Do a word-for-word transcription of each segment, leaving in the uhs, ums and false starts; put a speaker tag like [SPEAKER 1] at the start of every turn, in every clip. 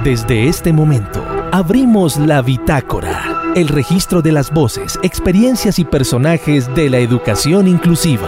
[SPEAKER 1] Desde este momento, abrimos la bitácora, el registro de las voces, experiencias y personajes de la educación inclusiva.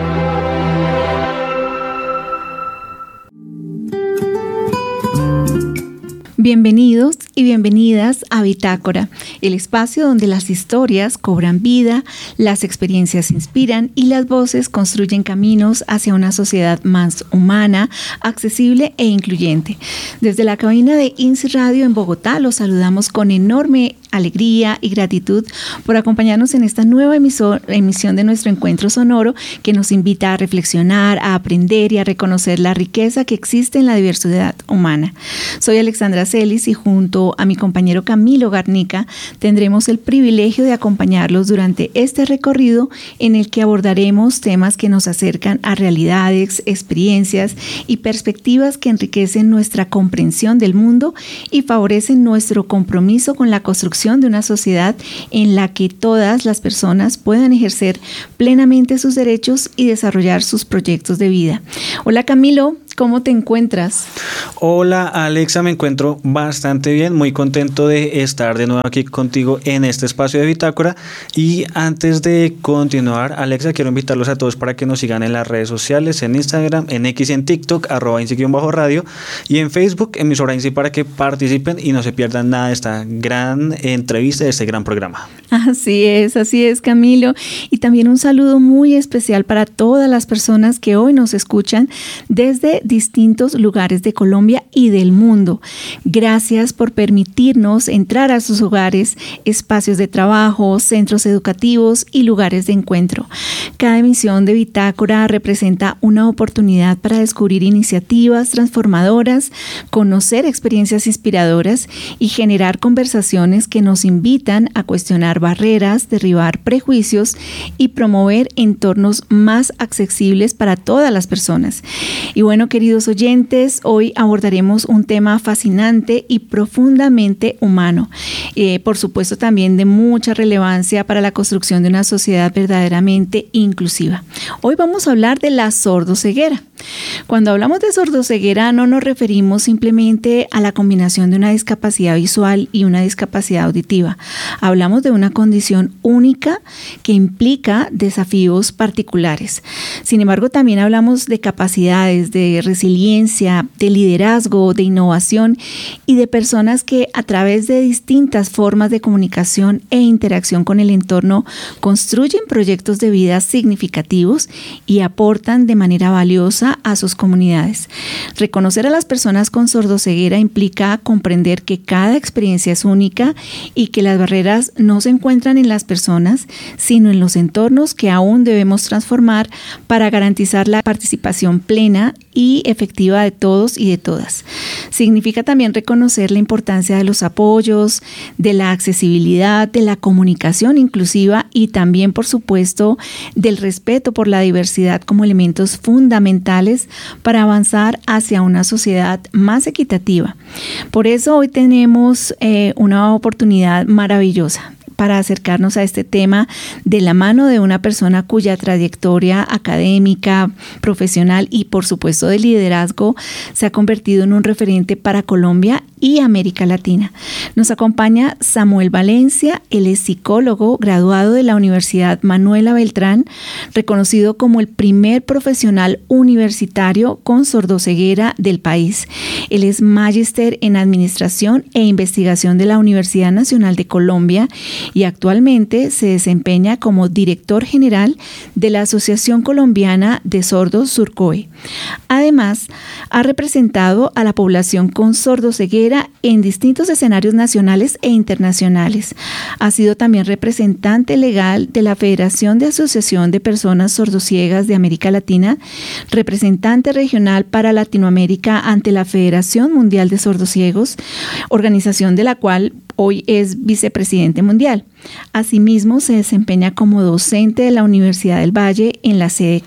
[SPEAKER 2] Bienvenidos y bienvenidas a Bitácora, el espacio donde las historias cobran vida, las experiencias inspiran y las voces construyen caminos hacia una sociedad más humana, accesible e incluyente. Desde la cabina de I N S S Radio en Bogotá los saludamos con enorme alegría y gratitud por acompañarnos en esta nueva emisor, emisión de nuestro encuentro sonoro que nos invita a reflexionar, a aprender y a reconocer la riqueza que existe en la diversidad humana. Soy Alexandra Celis y junto a mi compañero Camilo Garnica tendremos el privilegio de acompañarlos durante este recorrido en el que abordaremos temas que nos acercan a realidades, experiencias y perspectivas que enriquecen nuestra comprensión del mundo y favorecen nuestro compromiso con la construcción de una sociedad en la que todas las personas puedan ejercer plenamente sus derechos y desarrollar sus proyectos de vida. Hola Camilo, ¿cómo te encuentras?
[SPEAKER 3] Hola Alexa, me encuentro bastante bien, muy contento de estar de nuevo aquí contigo en este espacio de Bitácora. Y antes de continuar, Alexa, quiero invitarlos a todos para que nos sigan en las redes sociales, en Instagram, en X y en TikTok, arroba INSI-radio, y en Facebook, emisora INSI, para que participen y no se pierdan nada de esta gran entrevista, de este gran programa.
[SPEAKER 2] Así es, así es Camilo. Y también un saludo muy especial para todas las personas que hoy nos escuchan desde distintos lugares de Colombia y del mundo. Gracias por permitirnos entrar a sus hogares, espacios de trabajo, centros educativos y lugares de encuentro. Cada emisión de Bitácora representa una oportunidad para descubrir iniciativas transformadoras, conocer experiencias inspiradoras y generar conversaciones que nos invitan a cuestionar barreras, derribar prejuicios y promover entornos más accesibles para todas las personas. Y bueno, queridos oyentes, hoy abordaremos un tema fascinante y profundamente humano, eh, por supuesto también de mucha relevancia para la construcción de una sociedad verdaderamente inclusiva. Hoy vamos a hablar de la sordoceguera. Cuando hablamos de sordoceguera no nos referimos simplemente a la combinación de una discapacidad visual y una discapacidad auditiva. Hablamos de una condición única que implica desafíos particulares. Sin embargo, también hablamos de capacidades, de resiliencia, de liderazgo, de innovación y de personas que a través de distintas formas de comunicación e interacción con el entorno construyen proyectos de vida significativos y aportan de manera valiosa a sus comunidades. Reconocer a las personas con sordoceguera implica comprender que cada experiencia es única y que las barreras no se encuentran en las personas, sino en los entornos que aún debemos transformar para garantizar la participación plena y efectiva de todos y de todas. Significa también reconocer la importancia de los apoyos, de la accesibilidad, de la comunicación inclusiva y también, por supuesto, del respeto por la diversidad como elementos fundamentales para avanzar hacia una sociedad más equitativa. Por eso hoy tenemos eh, una oportunidad maravillosa para acercarnos a este tema de la mano de una persona cuya trayectoria académica, profesional y por supuesto de liderazgo se ha convertido en un referente para Colombia y América Latina. Nos acompaña Samuel Valencia, él es psicólogo graduado de la Universidad Manuela Beltrán, reconocido como el primer profesional universitario con sordoceguera del país. Él es magíster en Administración e Investigación de la Universidad Nacional de Colombia y actualmente se desempeña como director general de la Asociación Colombiana de Sordos Surcoe. Además, ha representado a la población con sordoceguera en distintos escenarios nacionales e internacionales. Ha sido también representante legal de la Federación de Asociación de Personas Sordociegas de América Latina, representante regional para Latinoamérica ante la Federación Mundial de Sordociegos, organización de la cual hoy es vicepresidente mundial. Asimismo, se desempeña como docente de la Universidad del Valle en la sede de Cali.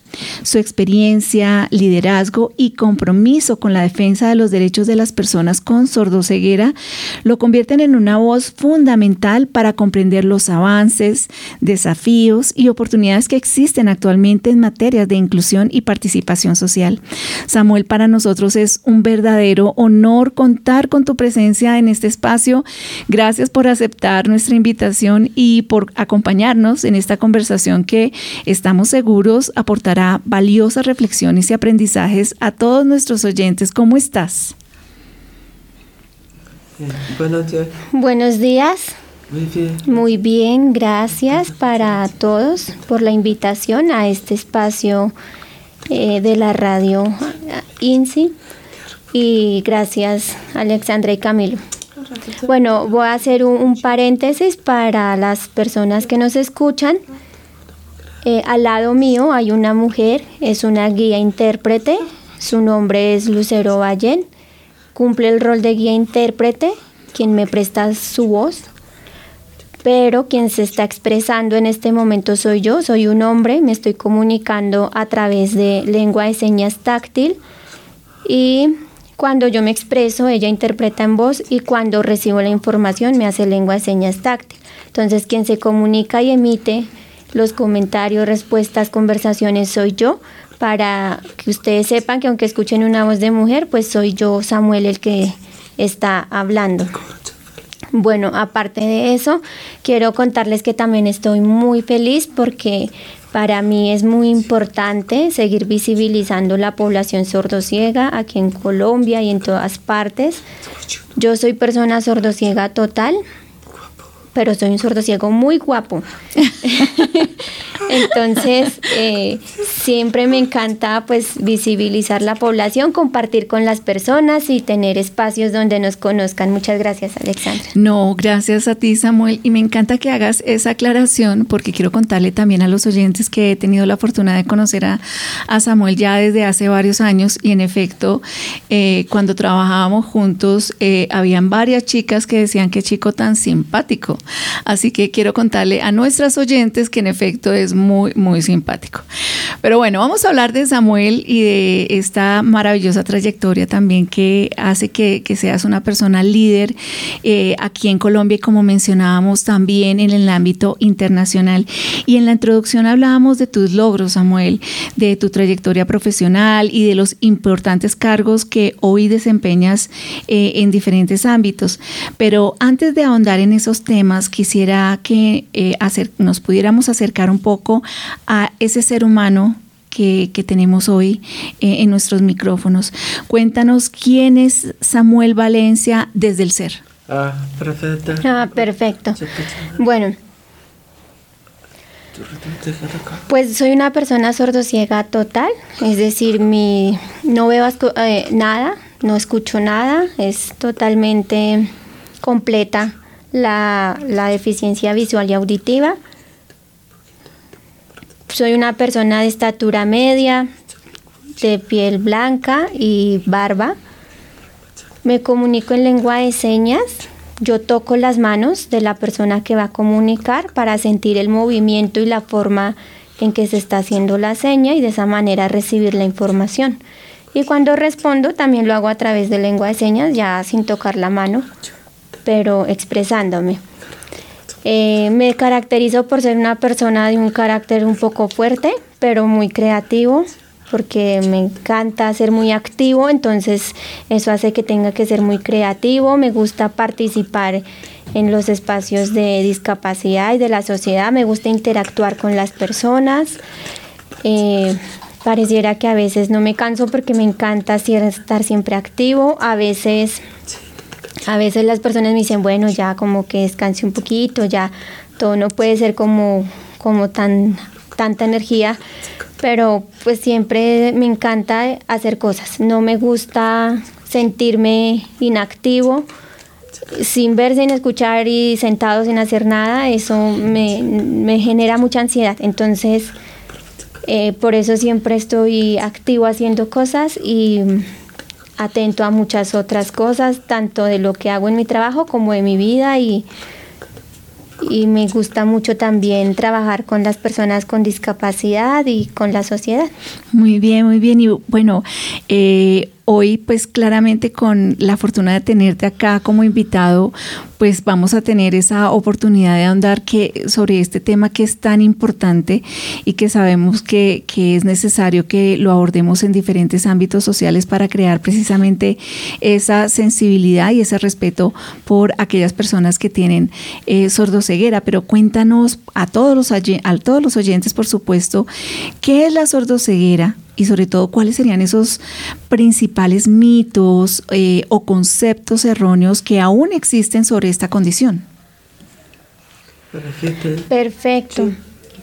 [SPEAKER 2] Su experiencia, liderazgo y compromiso con la defensa de los derechos de las personas con sordoceguera lo convierten en una voz fundamental para comprender los avances, desafíos y oportunidades que existen actualmente en materias de inclusión y participación social. Samuel, para nosotros es un verdadero honor contar con tu presencia en este espacio. Gracias por aceptar nuestra invitación y por acompañarnos en esta conversación que estamos seguros aportará valiosas reflexiones y aprendizajes a todos nuestros oyentes. ¿Cómo estás?
[SPEAKER 4] Buenos días.
[SPEAKER 5] Buenos días.
[SPEAKER 4] Muy bien.
[SPEAKER 5] Muy bien, gracias para todos por la invitación a este espacio eh, de la radio INSI y gracias Alexandra y Camilo. Bueno, voy a hacer un, un paréntesis para las personas que nos escuchan. Eh, al lado mío hay una mujer, es una guía intérprete, su nombre es Lucero Ballén, cumple el rol de guía intérprete, quien me presta su voz, pero quien se está expresando en este momento soy yo, soy un hombre, me estoy comunicando a través de lengua de señas táctil y cuando yo me expreso, ella interpreta en voz y cuando recibo la información me hace lengua de señas táctil. Entonces, quien se comunica y emite los comentarios, respuestas, conversaciones soy yo, para que ustedes sepan que aunque escuchen una voz de mujer, pues soy yo, Samuel, el que está hablando. Bueno, aparte de eso, quiero contarles que también estoy muy feliz porque para mí es muy importante seguir visibilizando la población sordociega aquí en Colombia y en todas partes. Yo soy persona sordociega total, pero soy un sordociego muy guapo. Entonces, eh, siempre me encanta pues visibilizar la población, compartir con las personas y tener espacios donde nos conozcan. Muchas gracias, Alexandra.
[SPEAKER 2] No, gracias a ti, Samuel. Y me encanta que hagas esa aclaración porque quiero contarle también a los oyentes que he tenido la fortuna de conocer a, a Samuel ya desde hace varios años y en efecto, eh, cuando trabajábamos juntos, eh, habían varias chicas que decían qué chico tan simpático. Así que quiero contarle a nuestras oyentes que en efecto es muy, muy simpático. Pero bueno, vamos a hablar de Samuel y de esta maravillosa trayectoria también que hace que, que seas una persona líder eh, aquí en Colombia y como mencionábamos también en el ámbito internacional. Y en la introducción hablábamos de tus logros, Samuel, de tu trayectoria profesional y de los importantes cargos que hoy desempeñas eh, en diferentes ámbitos. Pero antes de ahondar en esos temas, quisiera que eh, hacer, nos pudiéramos acercar un poco a ese ser humano que, que tenemos hoy eh, en nuestros micrófonos. Cuéntanos quién es Samuel Valencia desde el ser.
[SPEAKER 4] Ah, perfecto.
[SPEAKER 5] Ah, perfecto. Bueno, pues soy una persona sordociega total, es decir, mi, no veo eh, nada, no escucho nada, es totalmente completa la, la deficiencia visual y auditiva. Soy una persona de estatura media, de piel blanca y barba. Me comunico en lengua de señas. Yo toco las manos de la persona que va a comunicar para sentir el movimiento y la forma en que se está haciendo la seña y de esa manera recibir la información. Y cuando respondo también lo hago a través de lengua de señas, ya sin tocar la mano, pero expresándome. Eh, me caracterizo por ser una persona de un carácter un poco fuerte, pero muy creativo, porque me encanta ser muy activo, entonces eso hace que tenga que ser muy creativo. Me gusta participar en los espacios de discapacidad y de la sociedad, me gusta interactuar con las personas. Eh, pareciera que a veces no me canso porque me encanta estar siempre activo, a veces... A veces las personas me dicen, bueno, ya como que descanse un poquito, ya todo no puede ser como, como tan, tanta energía, pero pues siempre me encanta hacer cosas. No me gusta sentirme inactivo, sin ver, sin escuchar y sentado sin hacer nada, eso me, me genera mucha ansiedad. Entonces, eh, por eso siempre estoy activo haciendo cosas y... atento a muchas otras cosas, tanto de lo que hago en mi trabajo como de mi vida y, y me gusta mucho también trabajar con las personas con discapacidad y con la sociedad.
[SPEAKER 2] Muy bien, muy bien. Y bueno, eh, hoy pues claramente con la fortuna de tenerte acá como invitado, pues vamos a tener esa oportunidad de ahondar que, sobre este tema que es tan importante y que sabemos que, que es necesario que lo abordemos en diferentes ámbitos sociales para crear precisamente esa sensibilidad y ese respeto por aquellas personas que tienen eh, sordoceguera. Pero cuéntanos a todos los, a todos los oyentes, por supuesto, ¿qué es la sordoceguera? Y sobre todo, ¿cuáles serían esos principales mitos eh, o conceptos erróneos que aún existen sobre esta condición?
[SPEAKER 5] Perfecto.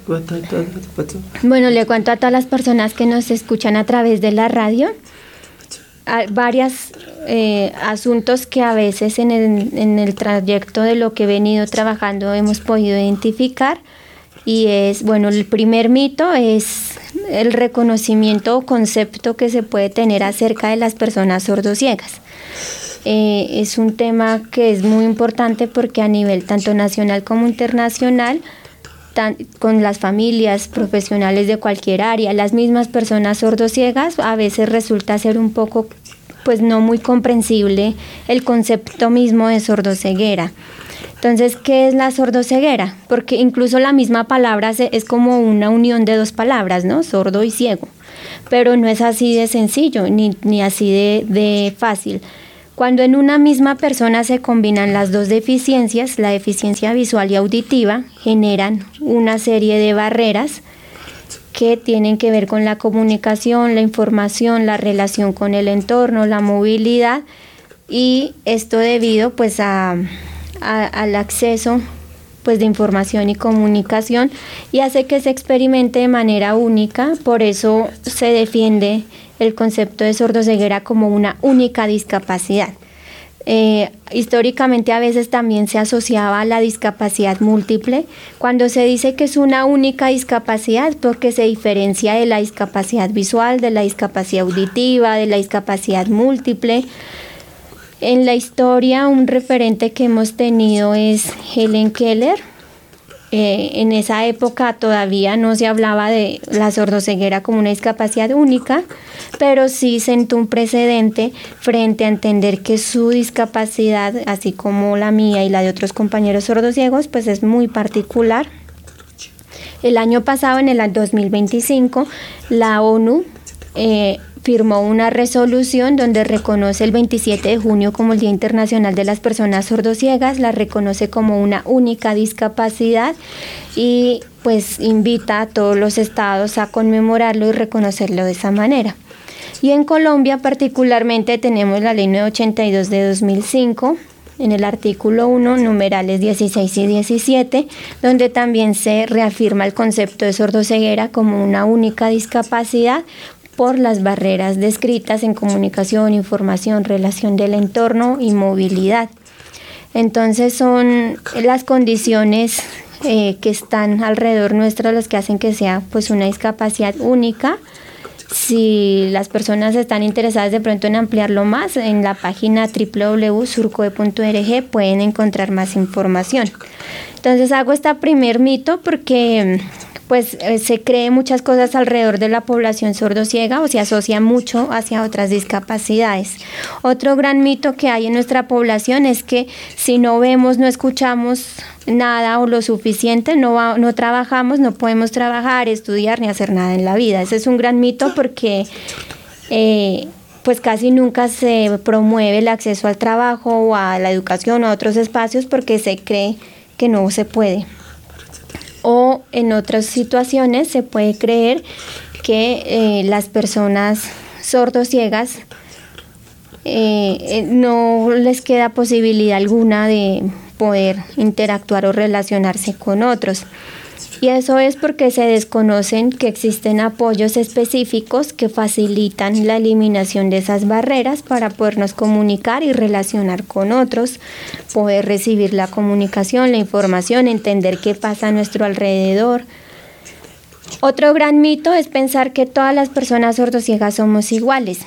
[SPEAKER 5] Bueno, le cuento a todas las personas que nos escuchan a través de la radio varios eh, asuntos que a veces en el, en el trayecto de lo que he venido trabajando hemos podido identificar. Y es, bueno, el primer mito es el reconocimiento o concepto que se puede tener acerca de las personas sordociegas. Eh, es un tema que es muy importante porque a nivel tanto nacional como internacional, tan, con las familias profesionales de cualquier área, las mismas personas sordociegas, a veces resulta ser un poco, pues no muy comprensible el concepto mismo de sordoceguera. Entonces, ¿qué es la sordoceguera? Porque incluso la misma palabra se, es como una unión de dos palabras, ¿no? Sordo y ciego. Pero no es así de sencillo, ni, ni así de, de fácil. Cuando en una misma persona se combinan las dos deficiencias, la deficiencia visual y auditiva, generan una serie de barreras que tienen que ver con la comunicación, la información, la relación con el entorno, la movilidad, y esto debido pues a... A, al acceso pues de información y comunicación, y hace que se experimente de manera única. Por eso se defiende el concepto de sordoceguera como una única discapacidad. Eh, históricamente a veces también se asociaba a la discapacidad múltiple. Cuando se dice que es una única discapacidad, porque se diferencia de la discapacidad visual, de la discapacidad auditiva, de la discapacidad múltiple. En la historia, un referente que hemos tenido es Helen Keller. Eh, en esa época todavía no se hablaba de la sordoceguera como una discapacidad única, pero sí sentó un precedente frente a entender que su discapacidad, así como la mía y la de otros compañeros sordociegos, pues es muy particular. El año pasado, en el dos mil veinticinco, la ONU eh, firmó una resolución donde reconoce el veintisiete de junio como el Día Internacional de las Personas Sordociegas, la reconoce como una única discapacidad y pues invita a todos los estados a conmemorarlo y reconocerlo de esa manera. Y en Colombia particularmente tenemos la Ley novecientos ochenta y dos de dos mil cinco, en el artículo uno, numerales dieciséis y diecisiete, donde también se reafirma el concepto de sordoceguera como una única discapacidad por las barreras descritas en comunicación, información, relación del entorno y movilidad. Entonces son las condiciones eh, que están alrededor nuestro las que hacen que sea pues una discapacidad única. Si las personas están interesadas de pronto en ampliarlo más, en la página doble u doble u doble u punto surcoe punto org pueden encontrar más información. Entonces hago este primer mito porque pues eh, se cree muchas cosas alrededor de la población sordociega o se asocia mucho hacia otras discapacidades. Otro gran mito que hay en nuestra población es que si no vemos, no escuchamos nada o lo suficiente, no, va, no trabajamos, no podemos trabajar, estudiar ni hacer nada en la vida. Ese es un gran mito porque eh, pues casi nunca se promueve el acceso al trabajo o a la educación o a otros espacios porque se cree que no se puede. O en otras situaciones se puede creer que eh, las personas sordociegas eh, eh, no les queda posibilidad alguna de poder interactuar o relacionarse con otros. Y eso es porque se desconocen que existen apoyos específicos que facilitan la eliminación de esas barreras para podernos comunicar y relacionar con otros, poder recibir la comunicación, la información, entender qué pasa a nuestro alrededor. Otro gran mito es pensar que todas las personas sordociegas somos iguales.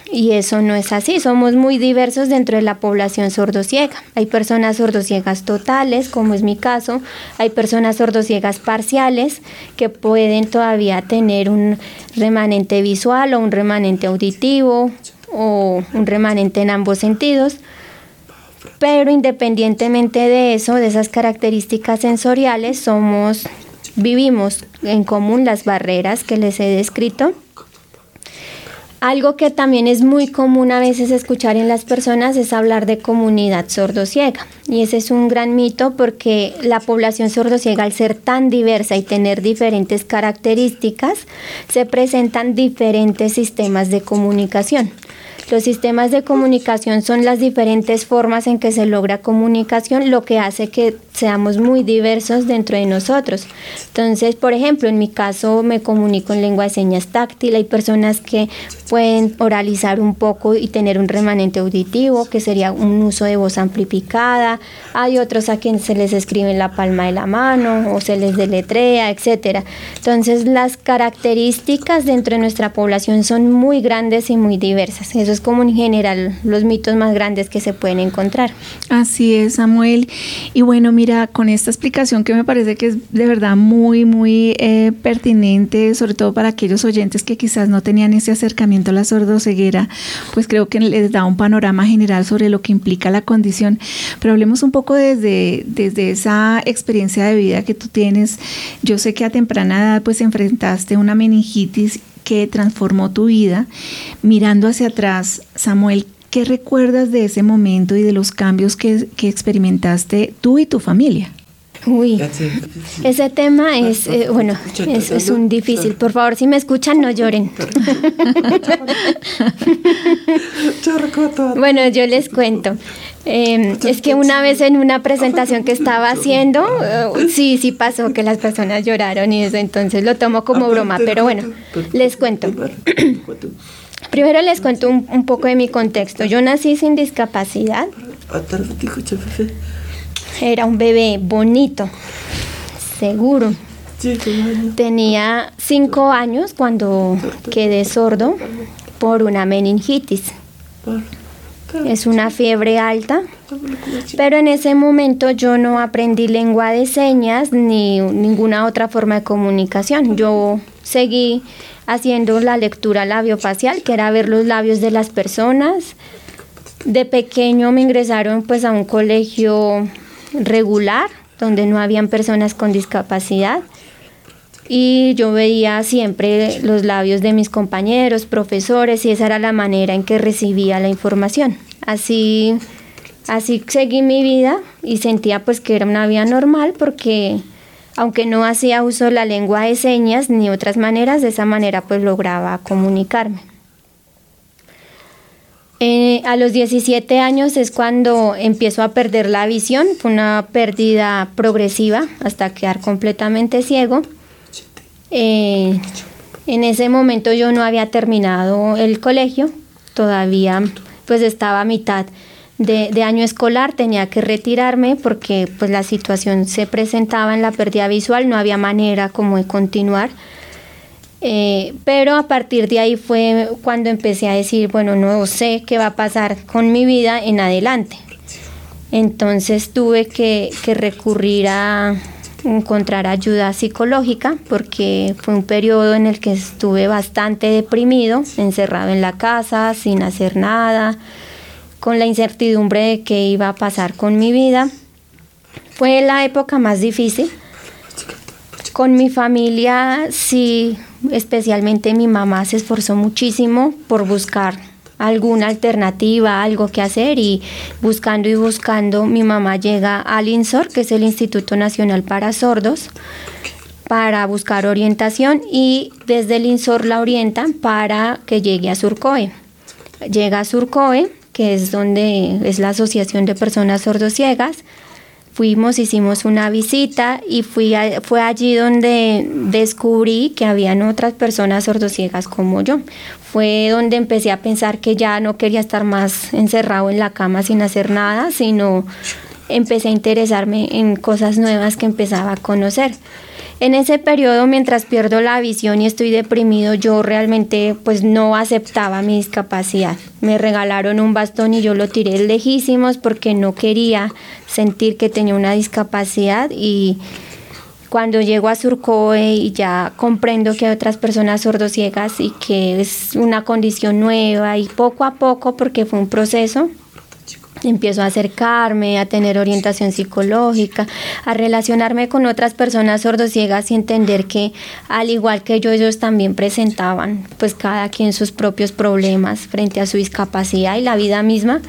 [SPEAKER 5] Y eso no es así, somos muy diversos dentro de la población sordociega. Hay personas sordociegas totales, como es mi caso, hay personas sordociegas parciales que pueden todavía tener un remanente visual o un remanente auditivo o un remanente en ambos sentidos. Pero independientemente de eso, de esas características sensoriales, somos, vivimos en común las barreras que les he descrito. Algo que también es muy común a veces escuchar en las personas es hablar de comunidad sordociega. Y ese es un gran mito porque la población sordociega, al ser tan diversa y tener diferentes características, se presentan diferentes sistemas de comunicación. Los sistemas de comunicación son las diferentes formas en que se logra comunicación, lo que hace que seamos muy diversos dentro de nosotros. Entonces, por ejemplo, en mi caso me comunico en lengua de señas táctil. Hay personas que pueden oralizar un poco y tener un remanente auditivo, que sería un uso de voz amplificada. Hay otros a quienes se les escribe en la palma de la mano o se les deletrea, etcétera. Entonces, las características dentro de nuestra población son muy grandes y muy diversas. Eso es como en general los mitos más grandes que se pueden encontrar.
[SPEAKER 2] Así es, Samuel. Y bueno, mira, con esta explicación que me parece que es de verdad muy, muy eh, pertinente, sobre todo para aquellos oyentes que quizás no tenían ese acercamiento a la sordoceguera, pues creo que les da un panorama general sobre lo que implica la condición. Pero hablemos un poco desde, desde esa experiencia de vida que tú tienes. Yo sé que a temprana edad pues enfrentaste una meningitis que transformó tu vida. Mirando hacia atrás, Samuel, ¿qué recuerdas de ese momento y de los cambios que, que experimentaste tú y tu familia?
[SPEAKER 5] Uy, ese tema es, eh, bueno, es, es un difícil. Por favor, si me escuchan, no lloren. Bueno, yo les cuento. Eh, es que una vez en una presentación que estaba haciendo, uh, sí, sí pasó que las personas lloraron y eso, entonces lo tomo como broma, pero bueno, les cuento. Primero les cuento un, un poco de mi contexto. Yo nací sin discapacidad. Era un bebé bonito, seguro. Tenía cinco años cuando quedé sordo por una meningitis. Es una fiebre alta, pero en ese momento yo no aprendí lengua de señas ni ninguna otra forma de comunicación. Yo seguí haciendo la lectura labiofacial, que era ver los labios de las personas. De pequeño me ingresaron pues a un colegio regular, donde no habían personas con discapacidad. Y yo veía siempre los labios de mis compañeros, profesores, y esa era la manera en que recibía la información. Así, así seguí mi vida y sentía pues que era una vida normal porque aunque no hacía uso de la lengua de señas ni otras maneras, de esa manera pues lograba comunicarme. Eh, a los diecisiete años es cuando empiezo a perder la visión, fue una pérdida progresiva hasta quedar completamente ciego. Eh, en ese momento yo no había terminado el colegio, todavía pues estaba a mitad de, de año escolar, tenía que retirarme porque pues la situación se presentaba en la pérdida visual, no había manera como de continuar. Eh, pero a partir de ahí fue cuando empecé a decir, bueno, no sé qué va a pasar con mi vida en adelante. Entonces tuve que, que recurrir a encontrar ayuda psicológica porque fue un periodo en el que estuve bastante deprimido, encerrado en la casa, sin hacer nada, con la incertidumbre de qué iba a pasar con mi vida. Fue la época más difícil. Con mi familia, sí, especialmente mi mamá se esforzó muchísimo por buscar alguna alternativa, algo que hacer, y buscando y buscando, mi mamá llega al INSOR, que es el Instituto Nacional para Sordos, para buscar orientación, y desde el INSOR la orientan para que llegue a Surcoe. Llega a Surcoe, que es donde es la Asociación de Personas Sordociegas. Fuimos, hicimos una visita y fui a, fue allí donde descubrí que habían otras personas sordociegas como yo. Fue donde empecé a pensar que ya no quería estar más encerrado en la cama sin hacer nada, sino empecé a interesarme en cosas nuevas que empezaba a conocer. En ese periodo, mientras pierdo la visión y estoy deprimido, yo realmente pues no aceptaba mi discapacidad. Me regalaron un bastón y yo lo tiré lejísimos porque no quería sentir que tenía una discapacidad, y cuando llego a Surcoe y ya comprendo que hay otras personas sordociegas y que es una condición nueva, y poco a poco, porque fue un proceso, empiezo a acercarme, a tener orientación psicológica, a relacionarme con otras personas sordociegas y entender que al igual que yo, ellos también presentaban pues cada quien sus propios problemas frente a su discapacidad y la vida misma.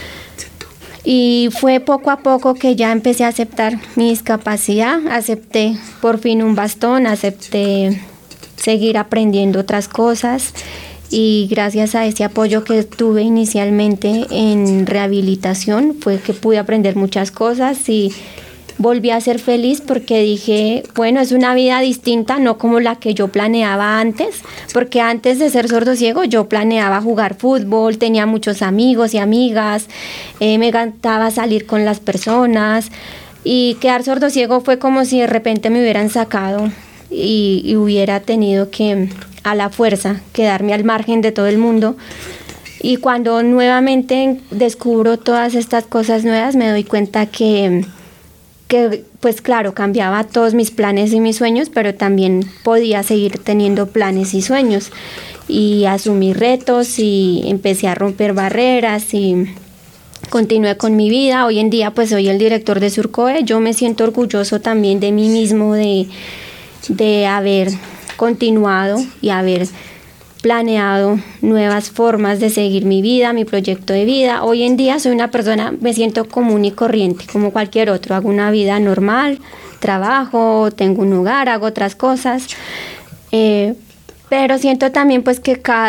[SPEAKER 5] Y fue poco a poco que ya empecé a aceptar mi discapacidad, acepté por fin un bastón, acepté seguir aprendiendo otras cosas. Y gracias a ese apoyo que tuve inicialmente en rehabilitación fue que pude aprender muchas cosas y volví a ser feliz, porque dije, bueno, es una vida distinta, no como la que yo planeaba antes, porque antes de ser sordociego yo planeaba jugar fútbol, tenía muchos amigos y amigas, eh, me encantaba salir con las personas, y quedar sordociego fue como si de repente me hubieran sacado y, y hubiera tenido que a la fuerza quedarme al margen de todo el mundo. Y cuando nuevamente descubro todas estas cosas nuevas, me doy cuenta que, que pues claro, cambiaba todos mis planes y mis sueños, pero también podía seguir teniendo planes y sueños, y asumí retos y empecé a romper barreras y continué con mi vida. Hoy en día pues soy el director de Surcoe. Yo me siento orgulloso también de mí mismo, de, de haber continuado y haber planeado nuevas formas de seguir mi vida, mi proyecto de vida. Hoy en día soy una persona, me siento común y corriente, como cualquier otro. Hago una vida normal, trabajo, tengo un hogar, hago otras cosas, eh, pero siento también pues que cada